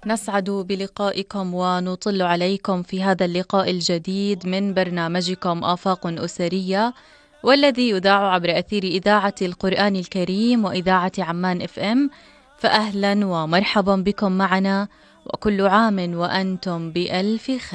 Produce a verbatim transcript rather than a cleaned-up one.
نسعد بلقائكم ونطل عليكم في هذا اللقاء الجديد من برنامجكم آفاق أسرية، والذي يذاع عبر أثير إذاعة القرآن الكريم وإذاعة عمان اف ام. فأهلا ومرحبا بكم معنا، وكل عام وأنتم بألف خير.